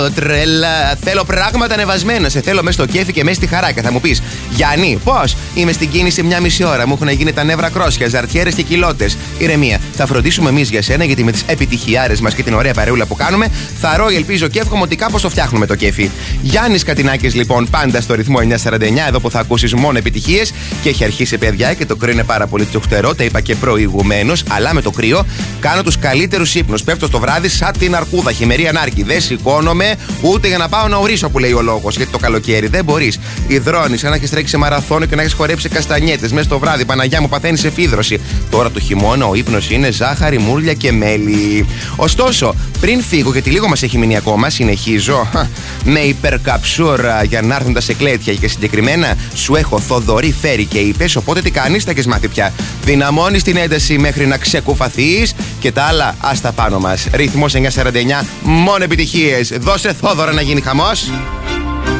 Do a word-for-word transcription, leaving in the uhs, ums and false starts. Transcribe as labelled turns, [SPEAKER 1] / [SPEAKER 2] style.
[SPEAKER 1] Τρελά. Θέλω πράγματα ανεβασμένα. Σε θέλω μέσα στο κέφι και μέσα στη χαρά. Και θα μου πεις, Γιάννη, πώς? Είμαι στην κίνηση μια μισή ώρα. Μου έχουν γίνει τα νεύρα κρόσια, ζαρτιέρες και κοιλώτες. Ηρεμία. Θα φροντίσουμε εμείς για σένα, γιατί με τις επιτυχιάρες μας και την ωραία παρεούλα που κάνουμε, θα ρω, ελπίζω και εύχομαι ότι κάπως το φτιάχνουμε το κέφι. Γιάννης Κατινάκης, λοιπόν, πάντα στο ρυθμό εννιά σαράντα εννιά, εδώ που θα ακούσεις μόνο επιτυχίες. Και έχει αρχίσει, παιδιά, και το κρύο είναι πάρα πολύ τσουχτερό. Τα είπα και προηγουμένως. Αλλά με το κρύο κάνω τους καλύτερους ύπνους. Πέφτω στο βράδυ σαν την αρκούδα, χειμερή ανάρκη. Δεν σηκώνομαι ούτε για να πάω να ορίσω, που λέει ο λόγος. Γιατί το καλοκαίρι δεν μπορείς. Υδρώνεις, σαν να έχεις τρέξει σε μαραθώνιο και να έχεις χορέψει καστανιέτες. Μέσα στο βράδυ, Παναγιά μου, παθαίνεις εφίδρωση. Τώρα το χειμώνα ο ύπνος είναι ζάχαρη, μούρλια και μέλι. Ωστόσο, πριν φύγω, γιατί λίγο μας έχει μείνει ακόμα, συνεχίζω με υπερκαψούρα για να έρθουν τα σεκλέτια. Και συγκεκριμένα σου έχω Θοδωρή, φέρει και είπες. Οπότε τι κάνεις, τα έχεις μάθει πια. Δυναμώνεις την ένταση μέχρι να ξεκουφαθείς και τα άλλα ας τα πάνω μας. Ρυθμός εννιά σαράντα εννιά, μόνο επιτυχίες. Δώσε Θόδωρα να γίνει χαμός.